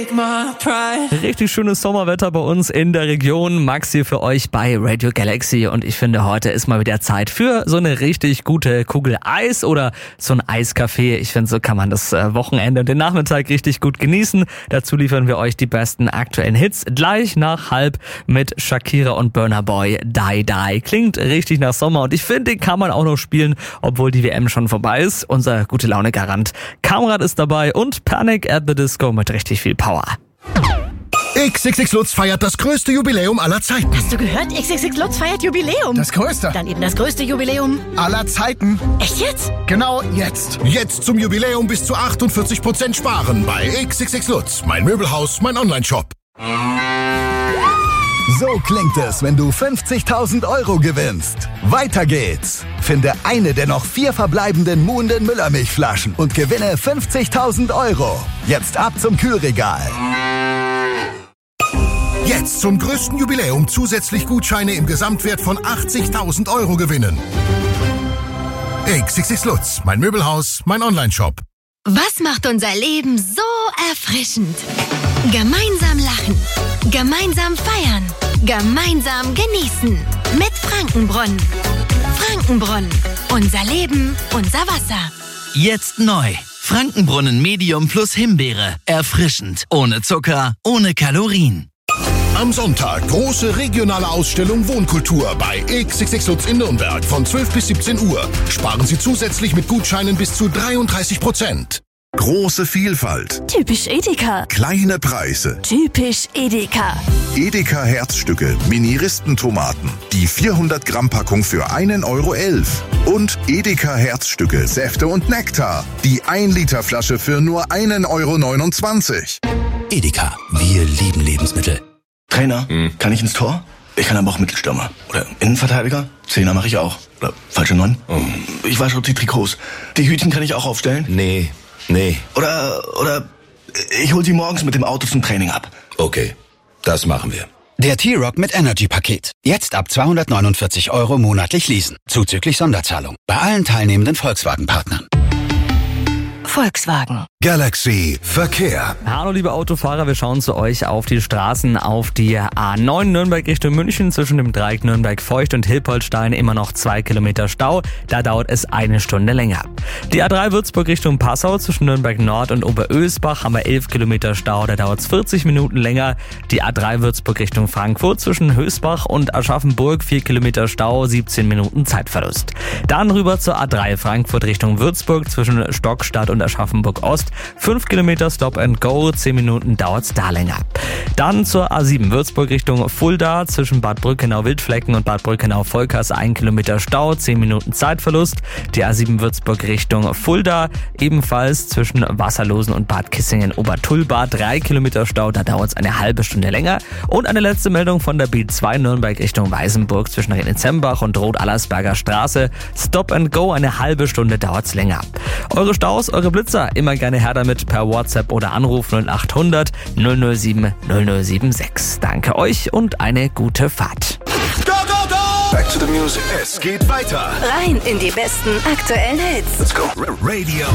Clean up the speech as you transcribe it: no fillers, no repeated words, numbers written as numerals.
Richtig schönes Sommerwetter bei uns in der Region. Max hier für euch bei Radio Galaxy und ich finde, heute ist mal wieder Zeit für so eine richtig gute Kugel Eis oder so ein Eiskaffee. Ich finde, so kann man das Wochenende und den Nachmittag richtig gut genießen. Dazu liefern wir euch die besten aktuellen Hits gleich nach 12:30 mit Shakira und Burna Boy. Die Die. Klingt richtig nach Sommer und ich finde, den kann man auch noch spielen, obwohl die WM schon vorbei ist. Unser gute Laune Garant Kamrat ist dabei und Panic at the Disco mit richtig viel Power. XXX Lutz feiert das größte Jubiläum aller Zeiten. Hast du gehört? XXX Lutz feiert Jubiläum. Das größte. Dann eben das größte Jubiläum Aller Zeiten. Echt jetzt? Genau jetzt. Jetzt zum Jubiläum bis zu 48% sparen bei XXX Lutz. Mein Möbelhaus, mein Onlineshop. So klingt es, wenn du 50.000 € gewinnst. Weiter geht's. Finde eine der noch 4 verbleibenden Muhnden Müllermilchflaschen und gewinne 50.000 €. Jetzt ab zum Kühlregal. Jetzt zum größten Jubiläum zusätzlich Gutscheine im Gesamtwert von 80.000 € gewinnen. XXX Lutz, mein Möbelhaus, mein Onlineshop. Was macht unser Leben so erfrischend? Gemeinsam lachen, gemeinsam feiern, gemeinsam genießen. Mit Frankenbrunnen. Frankenbrunnen. Unser Leben, unser Wasser. Jetzt neu. Frankenbrunnen Medium plus Himbeere. Erfrischend. Ohne Zucker, ohne Kalorien. Am Sonntag große regionale Ausstellung Wohnkultur bei XXX Lutz in Nürnberg von 12 bis 17 Uhr. Sparen Sie zusätzlich mit Gutscheinen bis zu 33%. Große Vielfalt. Typisch Edeka. Kleine Preise. Typisch Edeka. Edeka Herzstücke, Mini-Ristentomaten. Die 400 Gramm Packung für 1,11 €. Und Edeka Herzstücke, Säfte und Nektar. Die 1 Liter Flasche für nur 1,29 €. Edeka, wir lieben Lebensmittel. Trainer, kann ich ins Tor? Ich kann aber auch Mittelstürmer. Oder Innenverteidiger? Zehner mache ich auch. Oder falsche 9? Ich wasche die Trikots. Die Hütchen kann ich auch aufstellen? Nee. Oder ich hol sie morgens mit dem Auto zum Training ab. Okay, das machen wir. Der T-Rock mit Energy-Paket. Jetzt ab 249 € monatlich leasen. Zuzüglich Sonderzahlung. Bei allen teilnehmenden Volkswagen-Partnern. Volkswagen. Galaxy Verkehr. Hallo liebe Autofahrer, wir schauen zu euch auf die Straßen, auf die A9 Nürnberg Richtung München zwischen dem Dreieck Nürnberg-Feucht und Hilpoltstein immer noch 2 Kilometer Stau, da dauert es 1 Stunde länger. Die A3 Würzburg Richtung Passau zwischen Nürnberg Nord und Oberösbach haben wir 11 Kilometer Stau, da dauert es 40 Minuten länger. Die A3 Würzburg Richtung Frankfurt zwischen Hösbach und Aschaffenburg 4 Kilometer Stau, 17 Minuten Zeitverlust. Dann rüber zur A3 Frankfurt Richtung Würzburg zwischen Stockstadt und Aschaffenburg Ost, 5 Kilometer Stop and Go, 10 Minuten dauert's da länger. Dann zur A7 Würzburg Richtung Fulda zwischen Bad Brückenau-Wildflecken und Bad Brückenau-Volkers 1 Kilometer Stau, 10 Minuten Zeitverlust. Die A7 Würzburg Richtung Fulda ebenfalls zwischen Wasserlosen und Bad Kissingen-Obertullbad 3 Kilometer Stau, da dauert's eine halbe Stunde länger. Und eine letzte Meldung von der B2 Nürnberg Richtung Weißenburg zwischen Rhenitzembach und Rot-Allersberger Straße. Stop and Go, eine halbe Stunde dauert's länger. Eure Staus, eure Blitzer, immer gerne her damit per WhatsApp oder Anruf 0800 007 0076. Danke euch und eine gute Fahrt. Go, go, go! Back to the music. Es geht weiter. Rein in die besten aktuellen Hits. Let's go. Radio